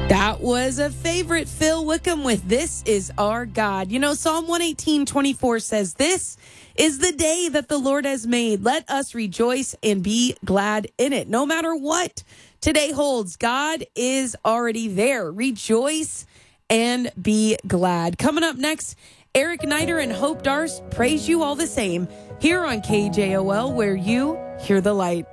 That was a favorite, Phil Wickham with This Is Our God. You know, Psalm 118:24 says, "This is the day that the Lord has made. Let us rejoice and be glad in it." No matter what today holds, God is already there. Rejoice and be glad. Coming up next, Eric Niter and Hope Darst praise you all the same here on KJOL, where you hear the light.